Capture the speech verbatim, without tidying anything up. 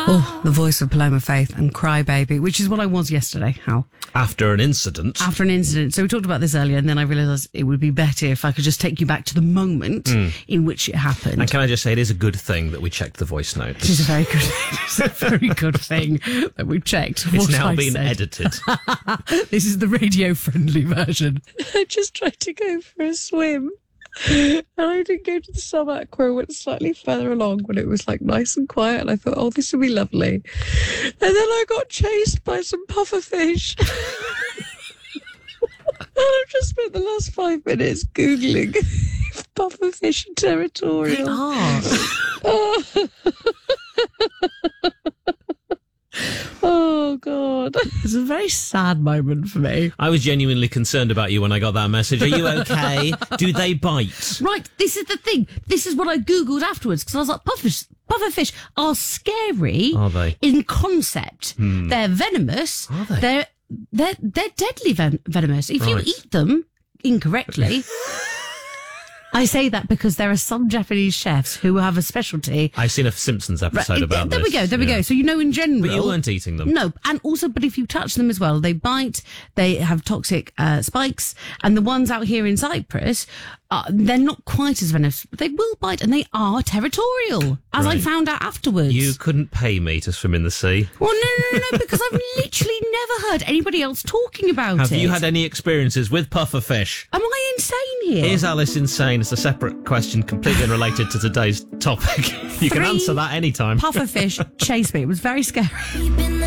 Oh, the voice of Paloma Faith and Crybaby, which is what I was yesterday, Hal. After an incident. After an incident. So we talked about this earlier, and then I realised it would be better if I could just take you back to the moment mm. in which it happened. And can I just say, it is a good thing that we checked the voice note. It is a very good thing. It's a very good thing that we checked. It's what now I been said. edited. This is the radio-friendly version. I just tried to go for a swim. And I didn't go to the sub aqua. I went slightly further along when it was like nice and quiet, and I thought, oh, this will be lovely. And then I got chased by some pufferfish. And I've just spent the last five minutes Googling if pufferfish are territorial. Oh. Oh, God. It's a very sad moment for me. I was genuinely concerned about you when I got that message. Are you okay? Do they bite? Right, this is the thing. This is what I Googled afterwards, because I was like, pufferfish, pufferfish are scary Are they? in concept. Hmm. They're venomous. Are they? They're, they're, they're deadly ven- venomous. If you Right. eat them incorrectly... I say that because there are some Japanese chefs who have a specialty. I've seen a Simpsons episode Right, about there this. we go, there we Yeah. go. So you know in general... But you weren't eating them. No, and also, but if you touch them as well, they bite, they have toxic uh, spikes, and the ones out here in Cyprus, uh, they're not quite as venomous, but they will bite, and they are territorial, as I Right. found out afterwards. You couldn't pay me to swim in the sea. Well, no, no, no, no, because I've literally never heard anybody else talking about Have it. you had any experiences with pufferfish? Am I insane here? Is Alice insane? It's a separate question, completely unrelated to today's topic. You can Three answer that anytime. Pufferfish chased me. It was very scary.